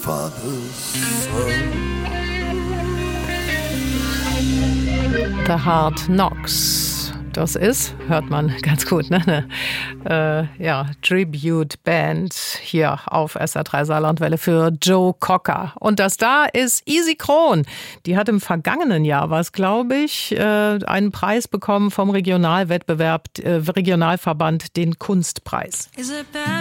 father's son. The Hard Knocks. Das ist, hört man ganz gut, ne? Tribute-Band hier auf SR3 Saarlandwelle für Joe Cocker. Und das da ist Easy Kron. Die hat im vergangenen Jahr, glaube ich, einen Preis bekommen vom Regionalverband, den Kunstpreis.